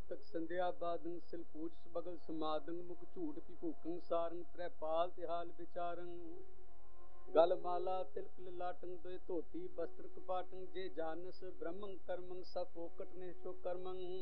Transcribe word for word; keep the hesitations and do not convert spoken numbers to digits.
ਮਸਤਕ ਸੰਧਿਆ ਬਾਦੰ ਸਿਲ ਪੂਜ ਬਗਲ ਸਮਾਦੰ ਮੁਖ ਝੂਠ ਪਿਭੂਖੰ ਸਾਰੰ ਤ੍ਰੈ ਪਾਲ ਤਿਹਾਲ ਵਿਚਾਰੰ ਗਲ ਮਾਲਾ ਤਿਲਕ ਲਲਾਟੰ ਦੁਇ ਧੋਤੀ ਬਸਤਰ ਕਪਾਟੰ ਜੇ ਜਾਨਸ ਬ੍ਰਹਮੰ ਕਰਮੰ ਸਭ ਫੋਕਟ ਨੇ ਸੋ ਕਰਮੰ